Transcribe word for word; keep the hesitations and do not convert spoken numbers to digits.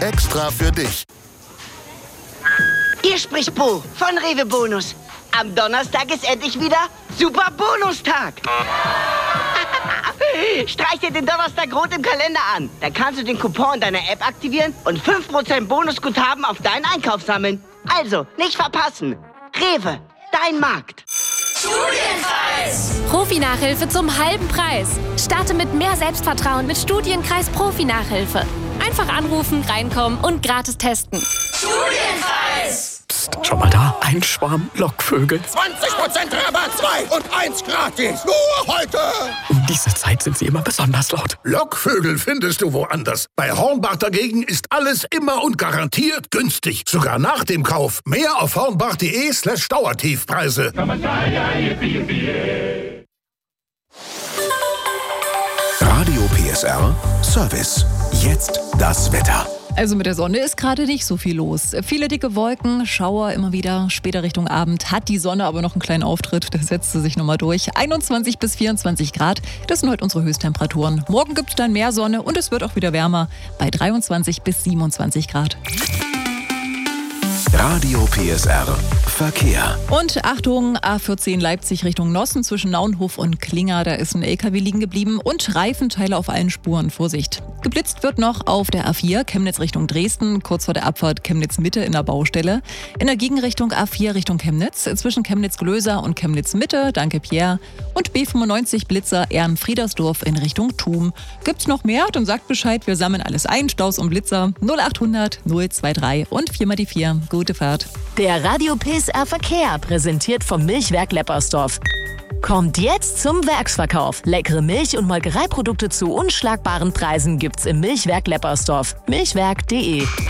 Extra für dich. Hier spricht Bo von Rewe Bonus. Am Donnerstag ist endlich wieder Super Bonustag. Streich dir den Donnerstag rot im Kalender an. Da kannst du den Coupon deiner App aktivieren und fünf Prozent Bonusguthaben auf deinen Einkauf sammeln. Also, nicht verpassen. Rewe, dein Markt. Studienkreis! Profi-Nachhilfe zum halben Preis. Starte mit mehr Selbstvertrauen mit Studienkreis Profi-Nachhilfe. Einfach anrufen, reinkommen und gratis testen. Studienkreis! Psst, schon mal da? Ein Schwarm Lockvögel. zwanzig Prozent Rabatt, zwei und eins gratis. Nur heute. Um diese Zeit sind sie immer besonders laut. Lockvögel findest du woanders. Bei Hornbach dagegen ist alles immer und garantiert günstig. Sogar nach dem Kauf. Mehr auf hornbach.de slash Dauertiefpreise. Radio P S R Service. Jetzt das Wetter. Also mit der Sonne ist gerade nicht so viel los. Viele dicke Wolken, Schauer immer wieder. Später Richtung Abend hat die Sonne aber noch einen kleinen Auftritt. Da setzt sie sich nochmal durch. einundzwanzig bis vierundzwanzig Grad, das sind heute unsere Höchsttemperaturen. Morgen gibt es dann mehr Sonne und es wird auch wieder wärmer bei dreiundzwanzig bis siebenundzwanzig Grad. Radio P S R Verkehr. Und Achtung, A vierzehn Leipzig Richtung Nossen zwischen Naunhof und Klinger. Da ist ein L K W liegen geblieben und Reifenteile auf allen Spuren. Vorsicht. Geblitzt wird noch auf der A vier Chemnitz Richtung Dresden, kurz vor der Abfahrt Chemnitz Mitte in der Baustelle. In der Gegenrichtung A vier Richtung Chemnitz, zwischen Chemnitz-Glöser und Chemnitz Mitte, danke Pierre. Und B fünfundneunzig Blitzer Ehrenfriedersdorf in Richtung Thum. Gibt's noch mehr? Dann sagt Bescheid, wir sammeln alles ein. Staus und Blitzer null achthundert null dreiundzwanzig und vier mal die vier. Gute Fahrt. Der Radio P S R Verkehr, präsentiert vom Milchwerk Leppersdorf. Kommt jetzt zum Werksverkauf. Leckere Milch- und Molkereiprodukte zu unschlagbaren Preisen gibt's im Milchwerk Leppersdorf. milchwerk punkt de